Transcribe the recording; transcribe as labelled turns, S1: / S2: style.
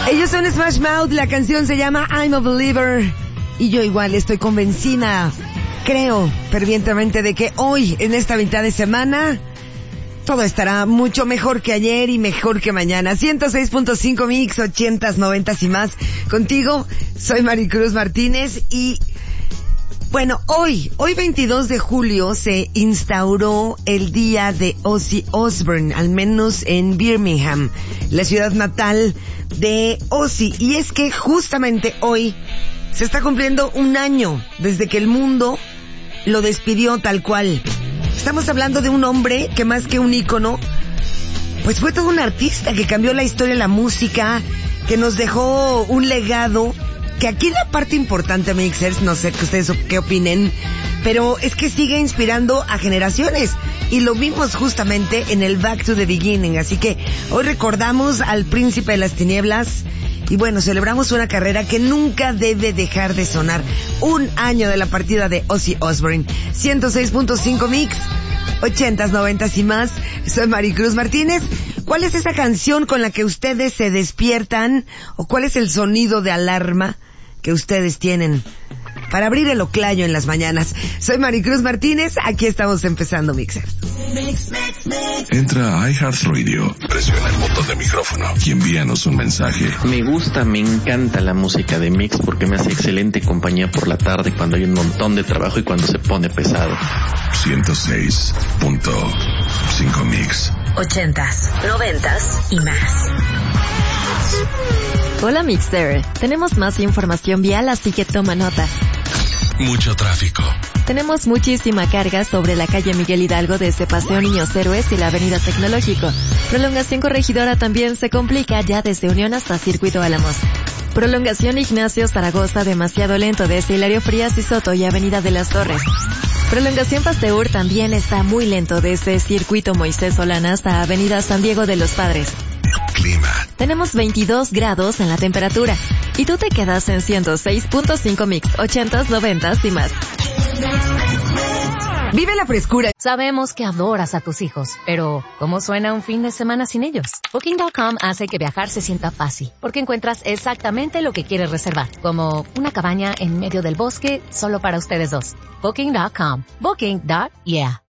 S1: Ellos son Smash Mouth, la canción se llama I'm a Believer. Y yo igual estoy convencida, creo fervientemente de que hoy, en esta mitad de semana, todo estará mucho mejor que ayer y mejor que mañana. 106.5 Mix, 80s, 90s y más. Contigo, soy Maricruz Martínez y... Bueno, hoy 22 de julio se instauró el día de Ozzy Osbourne, al menos en Birmingham, la ciudad natal de Ozzy. Y es que justamente hoy se está cumpliendo un año desde que el mundo lo despidió tal cual. Estamos hablando de un hombre que más que un ícono, pues fue todo un artista que cambió la historia de la música, que nos dejó un legado. Que aquí la parte importante, Mixers, no sé que ustedes qué opinen, pero es que sigue inspirando a generaciones. Y lo vimos justamente en el Back to the Beginning. Así que hoy recordamos al príncipe de las tinieblas. Y bueno, celebramos una carrera que nunca debe dejar de sonar. Un año de la partida de Ozzy Osbourne. 106.5 Mix, 80s, 90s y más. Soy Maricruz Martínez. ¿Cuál es esa canción con la que ustedes se despiertan? ¿O cuál es el sonido de alarma que ustedes tienen para abrir el oclayo en las mañanas? Soy Maricruz Martínez, aquí estamos empezando Mixer.
S2: Entra a iHeartRadio, presiona el botón de micrófono y envíanos un mensaje.
S3: Me encanta la música de Mix porque me hace excelente compañía por la tarde cuando hay un montón de trabajo y cuando se pone pesado.
S2: 106.5 Mix.
S4: 80s, 90s y más.
S5: Hola Mixer, tenemos más información vial, así que toma nota.
S2: Mucho tráfico.
S5: Tenemos muchísima carga sobre la calle Miguel Hidalgo desde Paseo Niños Héroes y la Avenida Tecnológico. Prolongación Corregidora también se complica ya desde Unión hasta Circuito Álamos. Prolongación Ignacio Zaragoza demasiado lento desde Hilario Frías y Soto y Avenida de las Torres. Prolongación Pasteur también está muy lento desde Circuito Moisés Solana hasta Avenida San Diego de los Padres.
S2: Clima.
S5: Tenemos 22 grados en la temperatura y tú te quedas en 106.5 Mix, 80s, 90s y más.
S1: Vive la frescura.
S4: Sabemos que adoras a tus hijos, pero ¿cómo suena un fin de semana sin ellos? Booking.com hace que viajar se sienta fácil, porque encuentras exactamente lo que quieres reservar, como una cabaña en medio del bosque solo para ustedes dos. Booking.com. Booking.yeah.